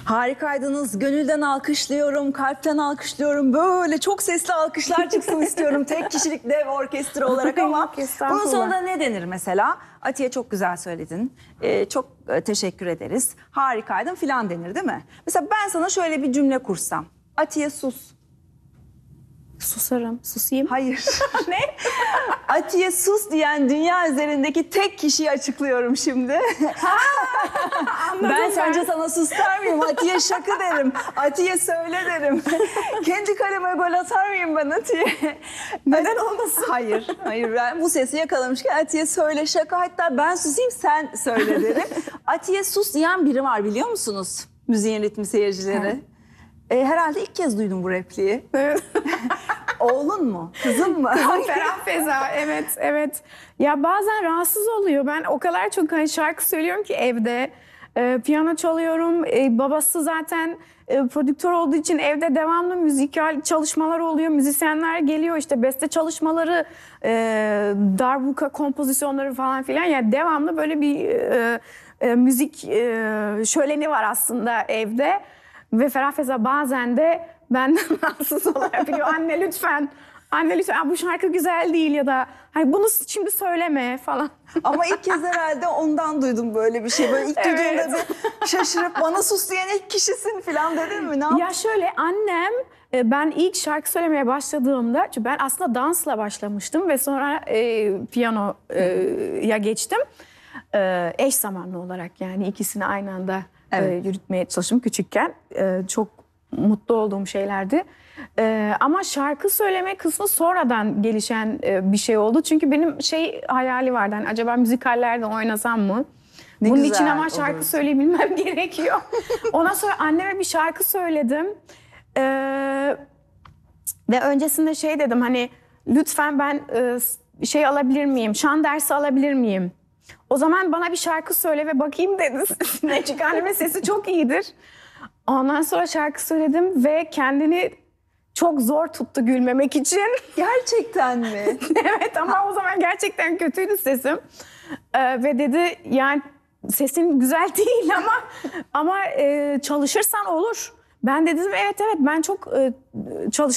Harikaydınız. Gönülden alkışlıyorum, kalpten alkışlıyorum. Böyle çok sesli alkışlar çıksın istiyorum. Tek kişilik dev orkestra olarak ama Yok, bunun estağfurullah. sonunda ne denir mesela? Atiye çok güzel söyledin. Çok teşekkür ederiz. Harikaydın filan denir değil mi? Mesela ben sana şöyle bir cümle kursam. Atiye sus. Susarım, susayım. Hayır. Ne? Atiye sus diyen dünya üzerindeki tek kişiyi açıklıyorum şimdi. Ben sence sana sus der miyim? Atiye şakı derim. Atiye söyle derim. Kendi kaleme gol atar mıyım ben Atiye? Neden olmasın? Hayır. Hayır, ben bu sesi yakalamışken Atiye söyle şaka, hatta ben susayım sen söyle derim. Atiye sus diyen biri var, biliyor musunuz? Müziğin ritmi seyircileri. Herhalde ilk kez duydum bu repliği. Evet. Oğlun mu? Kızın mı? Ferah Feza, evet, evet. Ya bazen rahatsız oluyor. Ben o kadar çok şarkı söylüyorum ki evde. Piyano çalıyorum. Babası zaten prodüktör olduğu için evde devamlı müzikal çalışmalar oluyor. Müzisyenler geliyor, işte beste çalışmaları, darbuka kompozisyonları falan filan. Yani devamlı böyle bir müzik şöleni var aslında evde. Ve Ferah Feza bazen de benden rahatsız olabiliyor. Anne lütfen, anne lütfen, bu şarkı güzel değil ya da hani bunu şimdi söyleme falan. Ama ilk kez herhalde ondan duydum böyle bir şey. Böyle ilk Evet. duyduğumda bir şaşırıp bana sus diyen ilk kişisin falan dedin mi? Ne yaptın? Ya şöyle, annem, ben ilk şarkı söylemeye başladığımda, çünkü ben aslında dansla başlamıştım ve sonra piyanoya geçtim. Eş zamanlı olarak, yani ikisini aynı anda Evet. yürütmeye çalıştım küçükken. Çok mutlu olduğum şeylerdi. Ama şarkı söyleme kısmı sonradan gelişen bir şey oldu. Çünkü benim hayali vardı. Hani acaba müzikallerde oynasam mı? Ne Bunun güzel için ama şarkı olurdu. söyleyebilmem gerekiyor. Ondan sonra anneme bir şarkı söyledim. Ve öncesinde dedim, hani lütfen ben alabilir miyim? Şan dersi alabilir miyim? O zaman bana bir şarkı söyle ve bakayım dedi. Çünkü annemin sesi çok iyidir. Ondan sonra şarkı söyledim ve kendini çok zor tuttu gülmemek için. Gerçekten mi? Evet, ama o zaman gerçekten kötüydü sesim. Ve dedi, yani sesin güzel değil ama çalışırsan olur. Ben de dedim evet ben çok